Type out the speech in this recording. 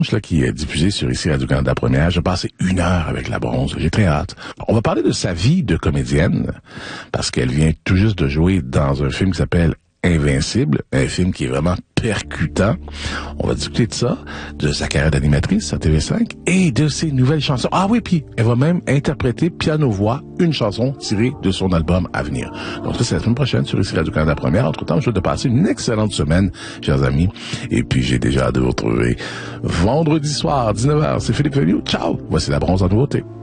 là, qui est diffusé sur ici Radio-Canada Première. J'ai passé 1 heure avec la Bronze. J'ai très hâte. On va parler de sa vie de comédienne, parce qu'elle vient tout juste de jouer dans un film qui s'appelle Invincible, un film qui est vraiment percutant. On va discuter de ça, de sa carrière d'animatrice à TV5 et de ses nouvelles chansons. Ah oui, puis elle va même interpréter piano-voix une chanson tirée de son album à venir. Donc ça, c'est la semaine prochaine sur ici Radio-Canada Première. Entre-temps, je vous souhaite de passer une excellente semaine, chers amis. Et puis, j'ai déjà hâte de vous retrouver vendredi soir, 19h. C'est Philippe Feliu. Ciao! Voici la Bronze en nouveauté.